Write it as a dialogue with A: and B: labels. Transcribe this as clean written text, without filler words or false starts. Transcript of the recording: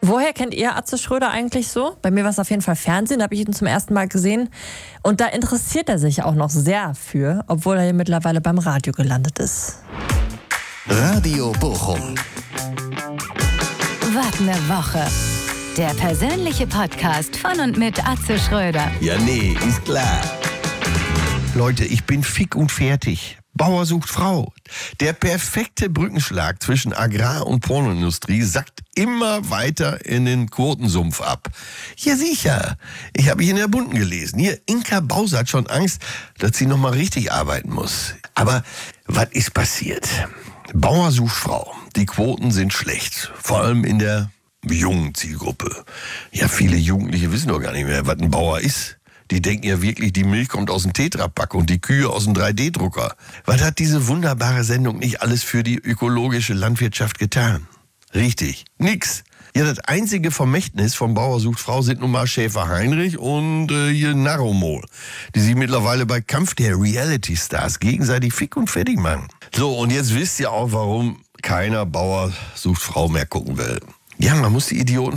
A: Woher kennt ihr Atze Schröder eigentlich so? Bei mir war es auf jeden Fall Fernsehen, da habe ich ihn zum ersten Mal gesehen. Und da interessiert er sich auch noch sehr für, obwohl er hier mittlerweile beim Radio gelandet ist.
B: Radio Bochum.
C: Was ne Woche. Der persönliche Podcast von und mit Atze Schröder.
B: Ja, nee, ist klar. Leute, ich bin fick und fertig. Bauer sucht Frau. Der perfekte Brückenschlag zwischen Agrar- und Pornoindustrie sackt immer weiter in den Quotensumpf ab. Ja, sicher. Ich habe hier in der Bunten gelesen. Hier, Inka Bause hat schon Angst, dass sie nochmal richtig arbeiten muss. Aber was ist passiert? Bauer sucht Frau. Die Quoten sind schlecht. Vor allem in der jungen Zielgruppe. Ja, viele Jugendliche wissen doch gar nicht mehr, was ein Bauer ist. Die denken ja wirklich, die Milch kommt aus dem Tetrapack und die Kühe aus dem 3D-Drucker. Was hat diese wunderbare Sendung nicht alles für die ökologische Landwirtschaft getan? Richtig, nix. Ja, das einzige Vermächtnis von Bauer sucht Frau sind nun mal Schäfer Heinrich und hier Narromol, die sich mittlerweile bei Kampf der Reality-Stars gegenseitig fick und fertig machen. So, und jetzt wisst ihr auch, warum keiner Bauer sucht Frau mehr gucken will. Ja, man muss die Idioten